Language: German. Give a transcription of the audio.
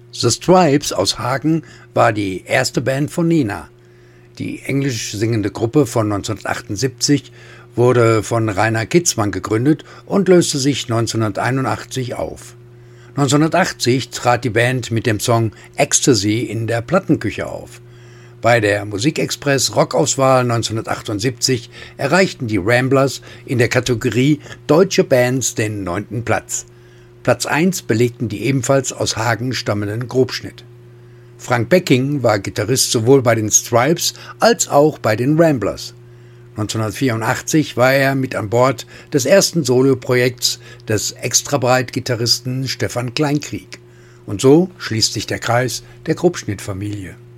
The Stripes aus Hagen war die erste Band von Nena. Die englisch singende Gruppe von 1978 wurde von Rainer Kitzmann gegründet und löste sich 1981 auf. 1980 trat die Band mit dem Song Ecstasy in der Plattenküche auf. Bei der Musikexpress Rockauswahl 1978 erreichten die Ramblers in der Kategorie Deutsche Bands den 9. Platz. Platz 1 belegten die ebenfalls aus Hagen stammenden Grobschnitt. Frank Becking war Gitarrist sowohl bei den Stripes als auch bei den Ramblers. 1984 war er mit an Bord des ersten Soloprojekts des Extrabreit-Gitarristen Stefan Kleinkrieg. Und so schließt sich der Kreis der Grobschnitt-Familie.